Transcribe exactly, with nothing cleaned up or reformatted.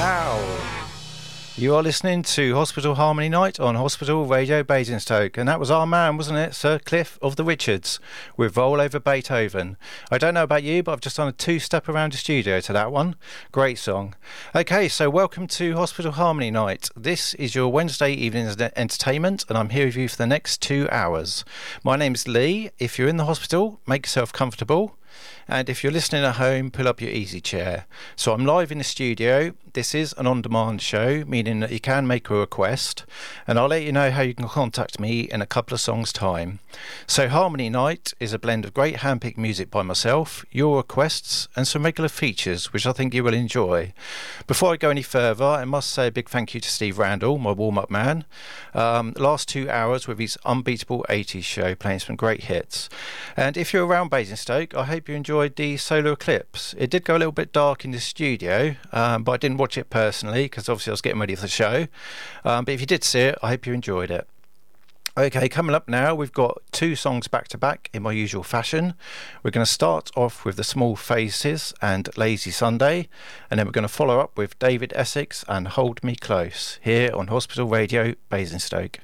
Wow. You are listening to Hospital Harmony Night on Hospital Radio Basingstoke, and that was our man, wasn't it, Sir Cliff of the Richards, with Roll Over Beethoven. I don't know about you, but I've just done a two-step around the studio to that one. Great song. Okay, so welcome to Hospital Harmony Night. This is your Wednesday evening entertainment, and I'm here with you for the next two hours. My name's Lee. If you're in the hospital, make yourself comfortable. And if you're listening at home, pull up your easy chair. So I'm live in the studio. This is an on-demand show, meaning that you can make a request, and I'll let you know how you can contact me in a couple of songs' time. So Harmony Night is a blend of great hand-picked music by myself, your requests, and some regular features, which I think you will enjoy. Before I go any further, I must say a big thank you to Steve Randall, my warm-up man. Um, the last two hours with his unbeatable eighties show, playing some great hits. And if you're around Basingstoke, I hope you enjoyed the solar eclipse. It did go a little bit dark in the studio, um, but I didn't watch it personally because obviously I was getting ready for the show. Um, but if you did see it, I hope you enjoyed it. Okay, coming up now, we've got two songs back to back in my usual fashion. We're going to start off with The Small Faces and Lazy Sunday, and then we're going to follow up with David Essex and Hold Me Close here on Hospital Radio Basingstoke.